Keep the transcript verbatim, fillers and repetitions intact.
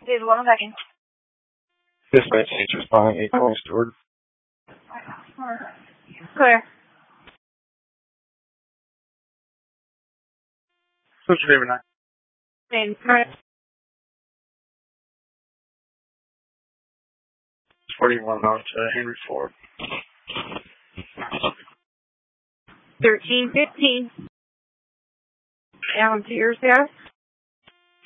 Please, one second. Dispatch teacher's behind eight points, Jordan. Clear. What's your name tonight? Name, right. forty-one out to Henry Ford. thirteen fifteen. Down to yours, guys.